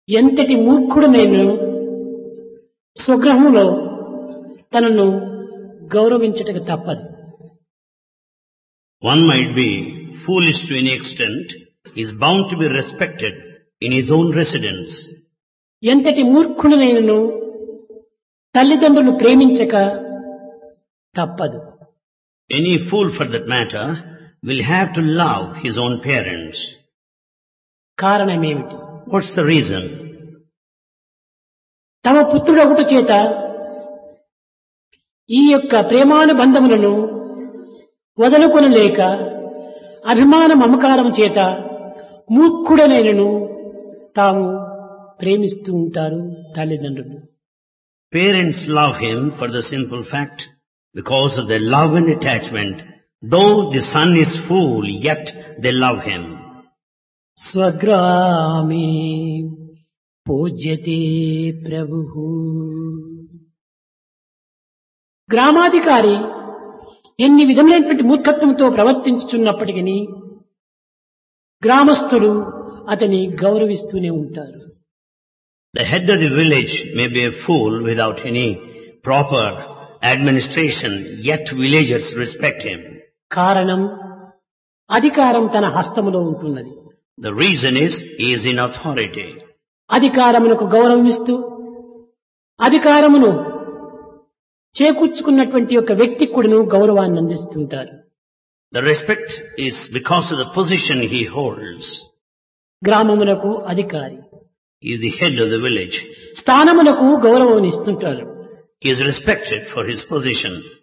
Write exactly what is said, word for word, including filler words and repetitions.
ఎంతటి మూర్ఖుడు నేను స్వగృహంలో తనను గౌరవించటకు తప్పదు. One might be foolish to any extent, is bound to be respected in his own residence. ఎంతటి మూర్ఖుడు నేను తల్లిదండ్రులు ప్రేమించక తప్పదు. Any fool for that matter will have to love his own parents. కారణమేమిటి? What's the reason? తమ పుత్రుడొకటి చేత ఈ యొక్క ప్రేమానుబంధములను వదలుకొనలేక అభిమాన మమకారం చేత మూర్ఖుడనైనను తాము ప్రేమిస్తూ ఉంటారు తల్లిదండ్రులు. Parents love him for the simple fact, because of their love and attachment, though the son is fool, yet they love him. స్వగ్రామే పూజ్యతే ప్రభుః. గ్రామాధికారి ఎన్ని విధములైనటువంటి మూర్ఖత్వంతో ప్రవర్తించుచున్నప్పటికీ గ్రామస్తులు అతని గౌరవిస్తూనే ఉంటారు. The head of the village may be a fool without any proper administration, yet villagers respect him. కారణం అధికారం తన హస్తములో ఉంటున్నది. The reason is he is in authority. అధికారమునకు గౌరవిస్తూ అధికారమును చేకూర్చుకున్నటువంటి యొక్క వ్యక్తి కూడాను గౌరవాన్ని అందిస్తుంటారు. The respect is because of the position he holds. గ్రామమునకు అధికారి, He is the head of the village. స్థానమునకు గౌరవం ఇస్తుంటారు. He is respected for his position.